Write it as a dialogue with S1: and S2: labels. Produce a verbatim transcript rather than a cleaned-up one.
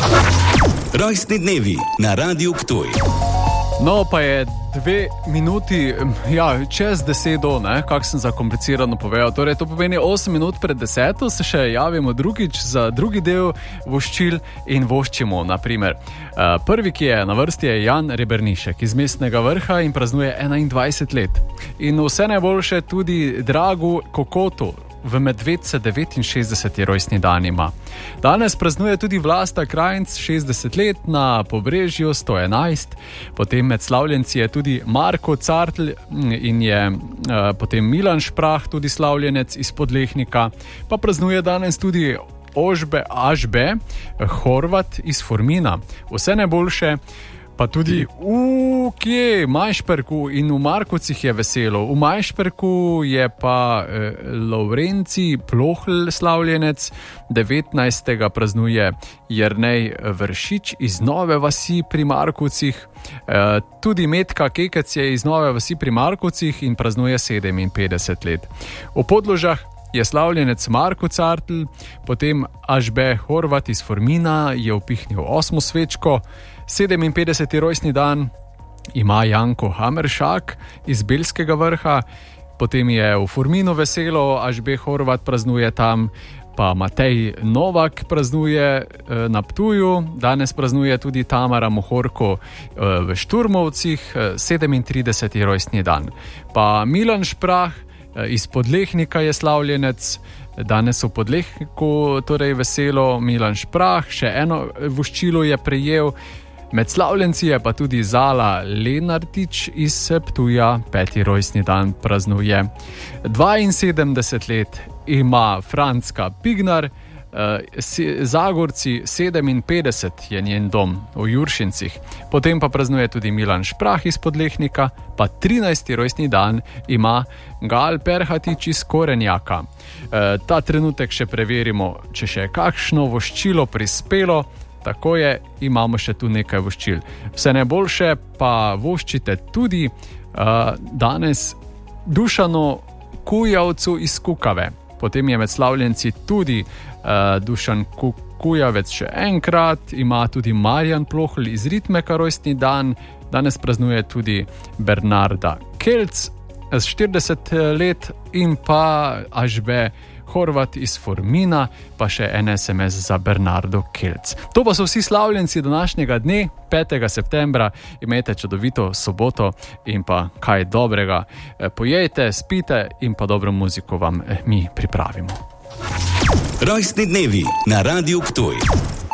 S1: Rojstni dnevi na Radiu Ptuj.
S2: No, pa je dve minuti, ja, čez deseto, ne, kak sem zakomplicirano povedal. Torej, to pomeni osem minut pred deseto, se še javimo drugič za drugi del voščil in voščimo, naprimer. Prvi, ki je na vrsti, je Jan Rebernišek iz Mestnega Vrha in praznuje enaindvajset let. In vse najboljše tudi Dragu Kokotu. V Medvedce devetinšestdeseti rojstni dan ima. Danes praznuje tudi Vlasta Krajnc, šestdeset let, na Pobrežju sto enajst. Potem med slavljenci je tudi Marko Cartl in je uh, potem Milan Šprah, tudi slavljenec iz Podlehnika. Pa praznuje danes tudi Ožbe Ažbe Horvat iz Formina. Vse najboljše. Pa tudi v kje, Majšperku in v Markovcih je veselo. V Majšperku je pa eh, Lovrenci Plohl slavljenec, devetnajstega praznuje Jernej Vršič iz Nove vasi pri Markovcih. Eh, tudi Metka Kekec je iz Nove vasi pri Markovcih in praznuje sedeminpetdeset let. V Podložah je slavljenec Marko Cartl, potem Ažbe Horvat iz Formina je upihnil osmo svečko. sedeminpetdeseti rojstni dan ima Janko Hameršak iz Belskega Vrha, potem je v Forminu veselo, Ažbe Horvat praznuje tam, pa Matej Novak praznuje e, na Ptuju, danes praznuje tudi Tamara Mohorko e, v Šturmovcih, e, sedemintrideseti rojstni dan. Pa Milan Šprah e, iz Podlehnika je slavljenec, danes v Podlehniku torej veselo Milan Šprah, še eno voščilo je prejel. Med slavljenci je pa tudi Zala Lenartič iz Ptuja, peti rojstni dan praznuje. dvainsedemdeset let ima Francka Pignar, Zagorci sedeminpetdeset je njen dom v Juršincih. Potem pa praznuje tudi Milan Šprah iz Podlehnika, pa trinajsti rojstni dan ima Gal Perhatič iz Korenjaka. Ta trenutek še preverimo, če še je kakšno voščilo prispelo. Tako je, imamo še tu nekaj voščil. Vse najboljše pa voščite tudi uh, danes Dušanu Kujavcu iz Kukave. Potem je med slavljenci tudi uh, Dušan Kujavec še enkrat, ima tudi Marjan Plohl iz Ritmeka rojstni dan, danes praznuje tudi Bernarda Kelc z štirideset let in pa Ažbe Horvat iz Formina, pa še en es em es za Bernardo Kelc. To pa so vsi slavljenci današnjega dne, petega septembra. Imejte čudovito soboto in pa kaj dobrega. Pojejte, spite in pa dobro muziko vam mi pripravimo.
S1: Rojstni dnevi na Radiu Ptuj.